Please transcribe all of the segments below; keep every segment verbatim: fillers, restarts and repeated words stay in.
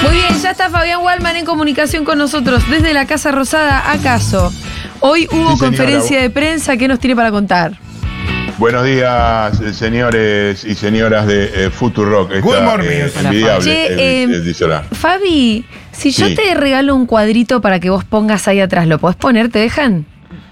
Muy bien, ya está Fabián Waldman en comunicación con nosotros desde la Casa Rosada. ¿Acaso? Hoy hubo Sí, conferencia de prensa. ¿Qué nos tiene para contar? Buenos días, señores y señoras de eh, Futurock. Good morning. Eh, Hola, envidiable. Che, eh, eh, eh, dice la- Fabi, si yo Sí. te regalo un cuadrito para que vos pongas ahí atrás, ¿lo podés poner? ¿Te dejan?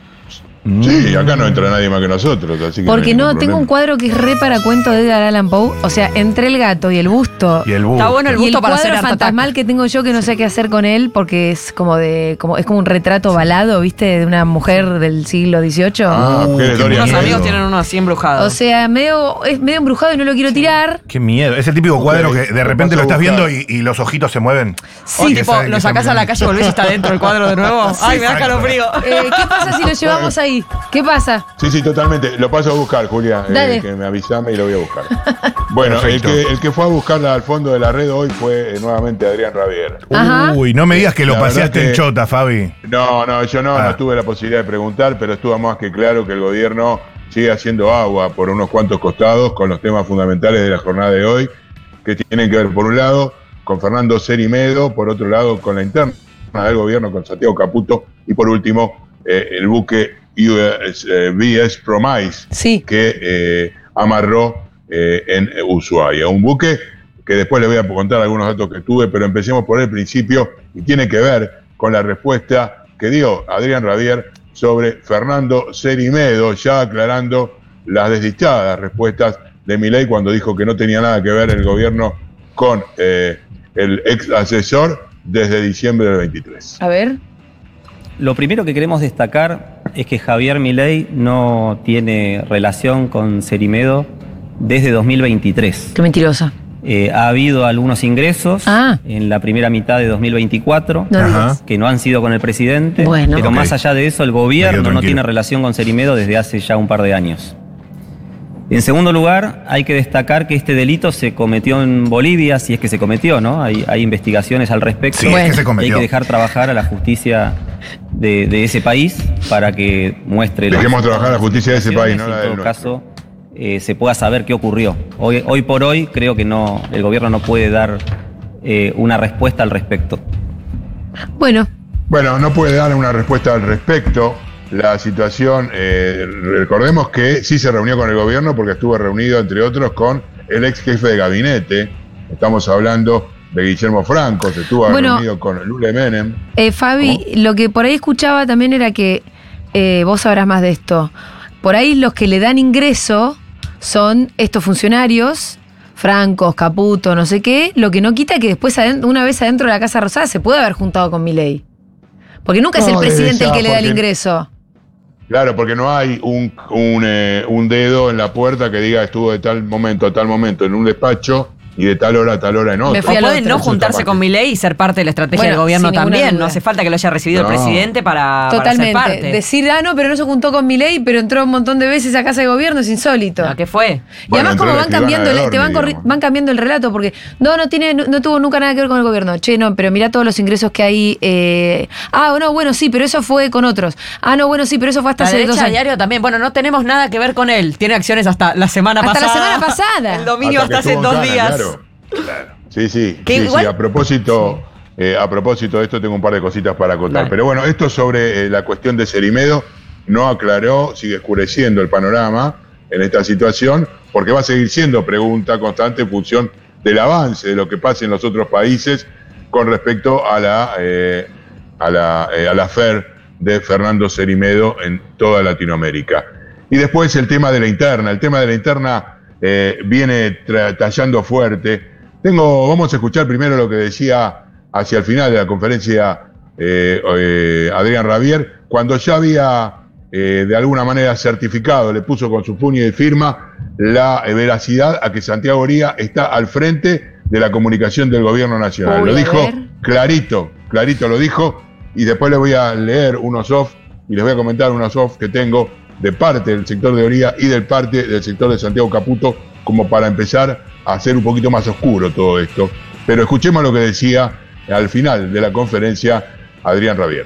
Sí, acá no entra nadie más que nosotros, así que Porque hay no, ningún tengo un problema. cuadro que es re para cuento de Edgar Allan Poe. O sea, entre el gato y el busto. Y el bus. Está bueno el Y el gusto para hacer cuadro Art Attack. fantasmal que tengo yo que no sé qué hacer con él porque es como de como es como un retrato balado, ¿viste? De una mujer del siglo dieciocho. Ah, Uh, ¿qué es qué Dorian Unos miedo. Gray? amigos tienen uno así embrujado. O sea, medio, es medio embrujado y no lo quiero tirar. Qué miedo. Es el típico cuadro Ok, que de lo repente paso lo a estás buscar. viendo y, y los ojitos se mueven. O Sí, tipo, sabe que lo está sacás a la mirando. calle y volvés y está dentro del cuadro de nuevo. Ay, me da exacto. calofrío. Eh, ¿Qué pasa si lo llevamos ahí? ¿Qué pasa? Sí, sí, totalmente. Lo paso a buscar, Julia. eh, Dale. que me avisame y lo voy a buscar. Bueno, el Perfecto. que, el que fue a buscarla al fondo de la red hoy fue eh, nuevamente Adrián Rabier. Ajá. Uy, no me digas que lo La verdad paseaste que- en chota, Fabi. No, no, yo no, Ah. no tuve la posibilidad de preguntar, pero estuvo más que claro que el gobierno sigue haciendo agua por unos cuantos costados con los temas fundamentales de la jornada de hoy, que tienen que ver, por un lado, con Fernando Cerimedo, por otro lado, con la interna del gobierno, con Santiago Caputo, y por último, eh, el buque U S, eh, V S Promise, Sí. que eh, amarró eh, en Ushuaia. Un buque que después les voy a contar algunos datos que tuve, pero empecemos por el principio y tiene que ver con la respuesta que dio Adrián Rabier sobre Fernando Cerimedo, ya aclarando las desdichadas respuestas de Milei cuando dijo que no tenía nada que ver el gobierno con eh, el ex asesor desde diciembre del veintitrés. A ver. Lo primero que queremos destacar es que Javier Milei no tiene relación con Cerimedo desde dos mil veintitrés. Qué mentirosa. Eh, ha habido algunos ingresos Ah. en la primera mitad de dos mil veinticuatro No Ajá. digas. que no han sido con el presidente, Bueno. pero Ok. más allá de eso el Me quedo gobierno no tranquilo. tiene relación con Cerimedo desde hace ya un par de años. En segundo lugar, hay que destacar que este delito se cometió en Bolivia, si es que se cometió, ¿no? Hay, hay investigaciones al respecto. Sí, Bueno. es que se Y hay cometió. que dejar trabajar a la justicia de, de ese país para que muestre los- Dejemos trabajar a la justicia de ese país, no y la en del todo nuestro. caso eh, se pueda saber qué ocurrió. Hoy, hoy por hoy creo que no, el gobierno no puede dar eh, una respuesta al respecto. Bueno, Bueno, no puede dar una respuesta al respecto. La situación, eh, recordemos que sí se reunió con el gobierno porque estuvo reunido, entre otros, con el ex jefe de gabinete. Estamos hablando de Guillermo Franco, se estuvo Bueno. reunido con Lule Menem. eh, Fabi, lo que por ahí escuchaba también era que eh, vos sabrás más de esto. Por ahí los que le dan ingreso son estos funcionarios, Francos, Caputo, no sé qué, lo que no quita que después adent- una vez adentro de la Casa Rosada se puede haber juntado con Milei. Porque nunca es No, el desde presidente el ya, que le da el porque- ingreso. Claro, porque no hay un, un, eh, un dedo en la puerta que diga estuvo de tal momento a tal momento en un despacho y de tal hora a tal hora en otro. Me fui O al pueden otro. no juntarse con Milei y ser parte de la estrategia Bueno, del gobierno sin ninguna también. duda. No hace falta que lo haya recibido No. el presidente para, para Totalmente. ser parte. Decir, ah, no, pero no se juntó con Milei, pero entró un montón de veces a Casa de Gobierno, es insólito. ¿A qué fue? Y Bueno, además entró como la van escribana cambiando, del el, te van, horno, corri- digamos. van cambiando el relato, porque no, no tiene, no, no tuvo nunca nada que ver con el gobierno. Che, no, pero mira todos los ingresos que hay. eh, ah, no, bueno, sí, pero eso fue con otros. Ah, no, bueno, sí, pero eso fue hasta La hace dos derecha años. diario también. Bueno, no tenemos nada que ver con él. Tiene acciones hasta la semana Hasta la pasada. semana pasada. El dominio Hasta hasta, que hace estuvo en dos Cana, días. Claro. Claro. Sí, sí. Que sí, igual- sí. A propósito, eh, a propósito de esto tengo un par de cositas para contar. Dale. Pero bueno, esto sobre eh, la cuestión de Cerimedo no aclaró, sigue oscureciendo el panorama en esta situación, porque va a seguir siendo pregunta constante en función del avance de lo que pasa en los otros países con respecto a la eh, a la eh, a la affair de Fernando Cerimedo en toda Latinoamérica. Y después el tema de la interna, el tema de la interna eh, viene tra- tallando fuerte. Tengo, vamos a escuchar primero lo que decía hacia el final de la conferencia eh, eh, Adrián Rabier, cuando ya había eh, de alguna manera certificado, le puso con su puño y firma la eh, veracidad a que Santiago Oría está al frente de la comunicación del gobierno nacional. Uy, lo a dijo ver. clarito, clarito lo dijo, y después les voy a leer unos off y les voy a comentar unos off que tengo de parte del sector de Oría y del parte del sector de Santiago Caputo, como para empezar a hacer un poquito más oscuro todo esto. Pero escuchemos lo que decía al final de la conferencia Adrián Rabier.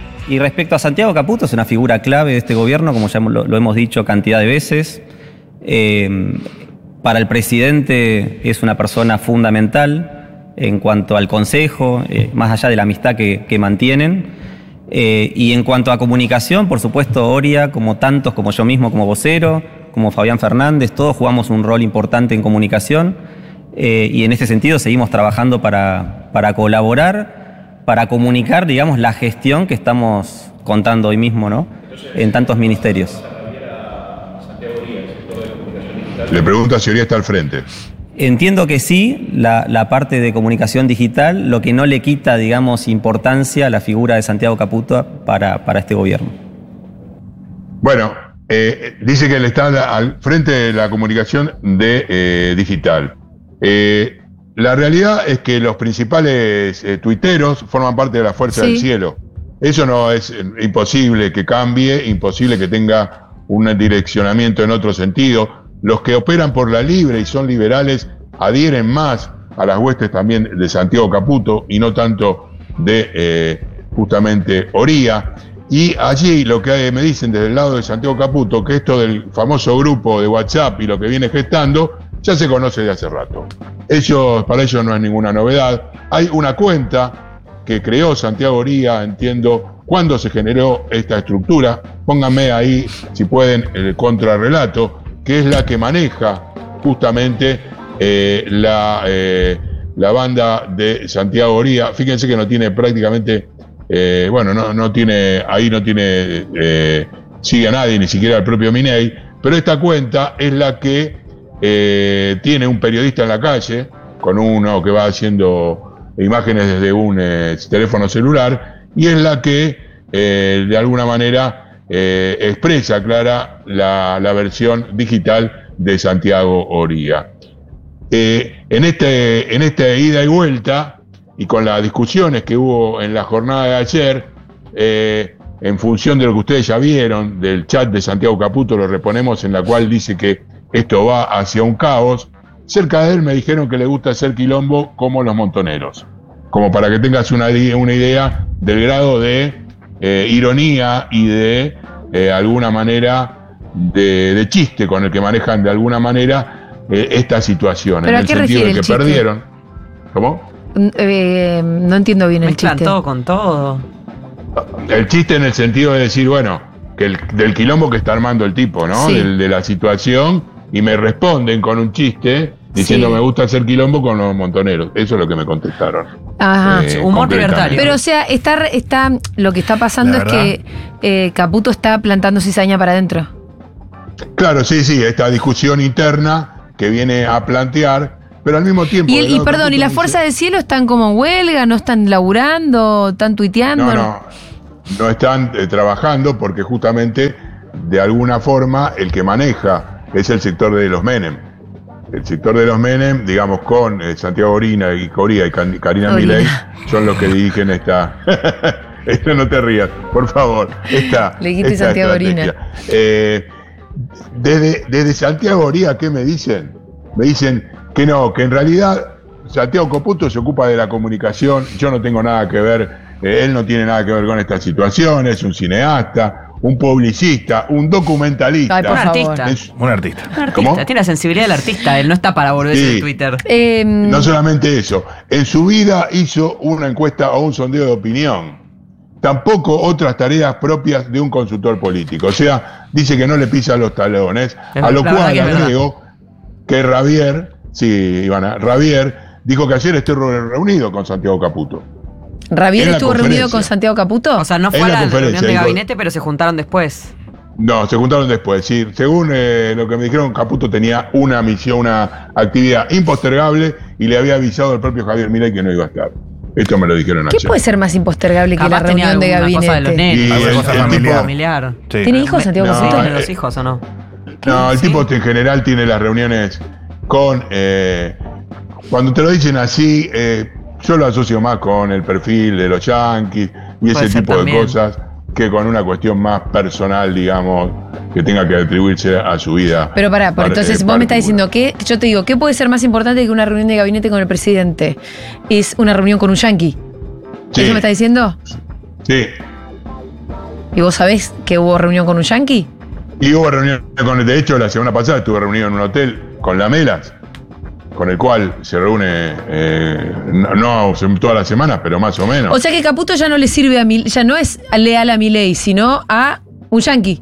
Y respecto a Santiago Caputo, es una figura clave de este gobierno, como ya lo, lo hemos dicho cantidad de veces. Eh, para el presidente es una persona fundamental. en cuanto al consejo, eh, más allá de la amistad que, que mantienen. Eh, y en cuanto a comunicación, por supuesto, Oria, como tantos, como yo mismo, como vocero, como Fabián Fernández, todos jugamos un rol importante en comunicación eh, y en este sentido seguimos trabajando para, para colaborar, para comunicar, digamos, la gestión que estamos contando hoy mismo, ¿no? En tantos ministerios. Le pregunta si Oria está al frente. Entiendo que sí, la, la parte de comunicación digital, lo que no le quita, digamos, importancia a la figura de Santiago Caputo para, para este gobierno. Bueno, eh, dice que él está al frente de la comunicación de eh, digital. Eh, la realidad es que los principales eh, tuiteros forman parte de la Fuerza Sí. del Cielo. Eso no es eh, imposible que cambie, imposible que tenga un direccionamiento en otro sentido. Los que operan por la libre y son liberales adhieren más a las huestes también de Santiago Caputo y no tanto de eh, justamente Oria. Y allí lo que me dicen desde el lado de Santiago Caputo, que esto del famoso grupo de WhatsApp y lo que viene gestando, ya se conoce de hace rato. Ellos, para ellos no es ninguna novedad. Hay una cuenta que creó Santiago Oria, entiendo, cuando se generó esta estructura. Pónganme ahí, si pueden, el contrarrelato, que es la que maneja justamente eh, la, eh, la banda de Santiago Oria. Fíjense que no tiene prácticamente, eh, bueno, no, no tiene, ahí no tiene, eh, sigue a nadie, ni siquiera el propio Milei, pero esta cuenta es la que eh, tiene un periodista en la calle, con uno que va haciendo imágenes desde un eh, teléfono celular, y es la que eh, de alguna manera Eh, expresa, clara, la, la versión digital de Santiago Oria. Eh, en, este, en esta ida y vuelta, y con las discusiones que hubo en la jornada de ayer, eh, en función de lo que ustedes ya vieron, del chat de Santiago Caputo, lo reponemos, en la cual dice que esto va hacia un caos, cerca de él me dijeron que le gusta hacer quilombo como los montoneros. Como para que tengas una, una idea del grado de Eh, ironía y de eh, alguna manera de, de chiste con el que manejan de alguna manera eh, esta situación. ¿Pero en a el qué sentido de refiere que el chiste? perdieron. ¿Cómo? Eh, no entiendo bien el Mezclan chiste. todo con todo. El chiste en el sentido de decir, bueno, que el, del quilombo que está armando el tipo, ¿no? Sí. Del, de la situación, y me responden con un chiste diciendo Sí. me gusta hacer quilombo con los montoneros. Eso es lo que me contestaron. Ajá. Eh, Humor concretamente. libertario. Pero o sea, está, está, lo que está pasando La es que eh, Caputo está plantando cizaña para adentro. Claro, sí, sí, esta discusión interna que viene a plantear, pero al mismo tiempo... Y, el- del y lado de perdón, ¿y Caputo las dice- fuerzas del cielo están como en huelga? ¿No están laburando? ¿Están tuiteando? No, no, no están eh, trabajando porque justamente, de alguna forma, el que maneja es el sector de los Menem. El sector de los Menem, digamos, con eh, Santiago Orina y Coria y Can- Karina Orina. Milei, son los que dirigen esta... Esto no te rías, por favor. Esta, Le dijiste esta Santiago estrategia. Orina. Eh, desde, desde Santiago Oria, ¿qué me dicen? Me dicen que no, que en realidad Santiago Caputo se ocupa de la comunicación, yo no tengo nada que ver, eh, él no tiene nada que ver con esta situación, es un cineasta, un publicista, un documentalista. Ay, por Un favor. artista. Es- Un artista. Un artista. ¿Cómo? Tiene la sensibilidad del artista. Él no está para volverse Sí. de Twitter. Eh, no solamente eso, en su vida hizo una encuesta o un sondeo de opinión. Tampoco otras tareas propias de un consultor político. O sea, dice que no le pisa los talones, Es a lo la verdad cual que es verdad. agrego que Javier, sí, Ivana, Javier dijo que ayer estuvo reunido con Santiago Caputo. ¿Rabier en la estuvo reunido conferencia. con Santiago Caputo? O sea, no fue En a la la conferencia, reunión de dijo- gabinete, pero se juntaron después. No, se juntaron después, sí. Según eh, lo que me dijeron, Caputo tenía una misión, una actividad impostergable y le había avisado al propio Javier Milei que no iba a estar. Esto me lo dijeron ¿Qué ayer. puede ser más impostergable que la Capaz tenía reunión de alguna cosa de los gabinete? nenes. Y Alguna el- cosa el familiar. tipo- Familiar. Sí. ¿Tiene hijos Santiago No, Sí, Caputo? tiene eh, los hijos o no. No, el Sí. tipo en general tiene las reuniones con... eh, cuando te lo dicen así, eh, yo lo asocio más con el perfil de los yanquis y Puede ese ser tipo también. de cosas que con una cuestión más personal, digamos, que tenga que atribuirse a su vida. Pero pará, por par- entonces eh, vos me estás particular. diciendo que, yo te digo, ¿qué puede ser más importante que una reunión de gabinete con el presidente? ¿Es una reunión con un yanqui? Sí. ¿Eso me estás diciendo? Sí. ¿Y vos sabés que hubo reunión con un yanqui? Y hubo reunión con, de hecho, la semana pasada estuve reunido en un hotel con Lamelas. con el cual se reúne, eh, no, no todas las semanas, pero más o menos. O sea que Caputo ya no le sirve a Mil, ya no es leal a Milei, sino a un yanqui.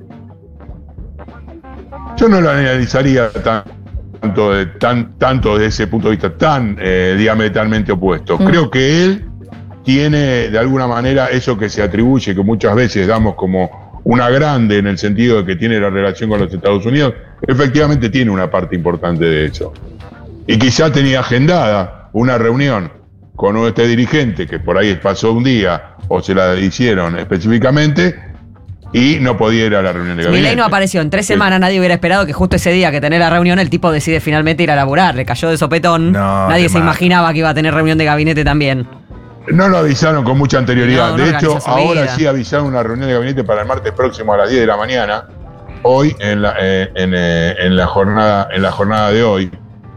Yo no lo analizaría tan, tanto, de, tan, tanto desde ese punto de vista tan eh, diametralmente opuesto. Mm. Creo que él tiene de alguna manera eso que se atribuye, que muchas veces damos como una grande en el sentido de que tiene la relación con los Estados Unidos, efectivamente tiene una parte importante de eso. Y quizá tenía agendada una reunión con este dirigente que por ahí pasó un día o se la hicieron específicamente y no podía ir a la reunión de gabinete. Milei no apareció en tres semanas, nadie hubiera esperado que justo ese día que tener la reunión el tipo decide finalmente ir a laburar, le cayó de sopetón, no, nadie se mal. imaginaba que iba a tener reunión de gabinete también. No lo avisaron con mucha anterioridad. No, no de hecho, ahora vida. sí avisaron una reunión de gabinete para el martes próximo a las diez de la mañana. Hoy, en la, eh, en, eh, en la jornada, en la jornada de hoy.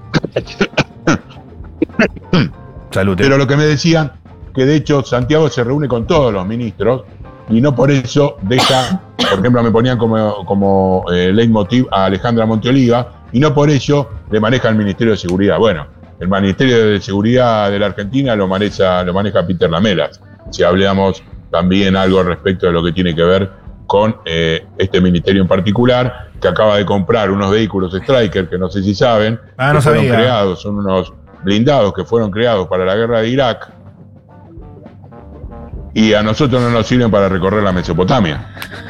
Salud. Pero lo que me decían, que de hecho Santiago se reúne con todos los ministros y no por eso deja, por ejemplo, me ponían como, como eh, leitmotiv a Alejandra Monteoliva, y no por ello le maneja el Ministerio de Seguridad. Bueno, el Ministerio de Seguridad de la Argentina lo maneja, lo maneja Peter Lamelas. Si hablamos también algo respecto de lo que tiene que ver con eh, este ministerio en particular, que acaba de comprar unos vehículos Stryker, que no sé si saben, ah, no que fueron sabía. creados, son unos blindados que fueron creados para la guerra de Irak, y a nosotros no nos sirven para recorrer la Mesopotamia.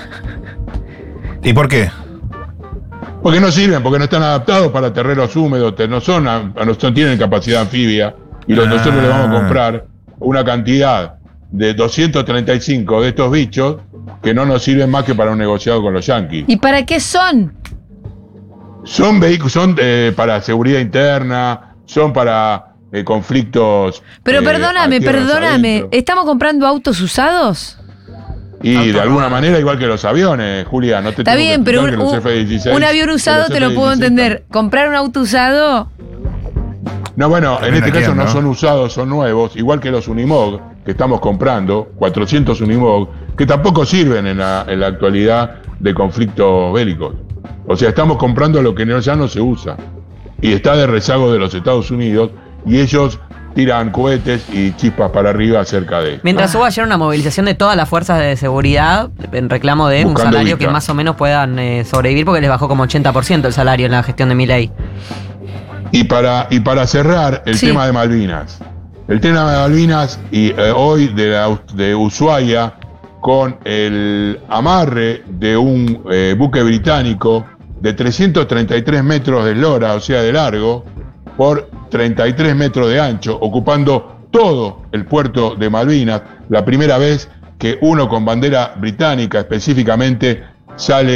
¿Y por qué? Porque no sirven, porque no están adaptados para terrenos húmedos, no son, no son tienen capacidad anfibia, y los, ah. nosotros le vamos a comprar una cantidad de doscientos treinta y cinco de estos bichos que no nos sirven más que para un negociado con los yanquis. ¿Y para qué son? Son vehículos, son eh, para seguridad interna, son para eh, conflictos. Pero eh, perdóname, a tierras perdóname, adentro. ¿estamos comprando autos usados? Y Auto de alguna nuevo. manera, igual que los aviones, Julia, no te Está tengo bien, que pero explicar un, que los F dieciséis, un avión que usado los te lo F puedo dieciséis entender. Comprar un auto usado, No, bueno, en También este aquí, caso no ¿no? son usados, son nuevos, igual que los Unimog que estamos comprando, cuatrocientos Unimog, que tampoco sirven en la, en la actualidad de conflictos bélicos. O sea, estamos comprando lo que no, ya no se usa. Y está de rezago de los Estados Unidos, y ellos tiran cohetes y chispas para arriba cerca de... Mientras hubo ayer una movilización de todas las fuerzas de seguridad en reclamo de un Buscando salario guita. que más o menos puedan eh, sobrevivir porque les bajó como ochenta por ciento el salario en la gestión de Milei. Y para, y para cerrar, el Sí. tema de Malvinas. El tema de Malvinas, y eh, hoy de, la, de Ushuaia, con el amarre de un eh, buque británico de trescientos treinta y tres metros de eslora, o sea, de largo, por treinta y tres metros de ancho, ocupando todo el puerto de Malvinas, la primera vez que uno con bandera británica específicamente sale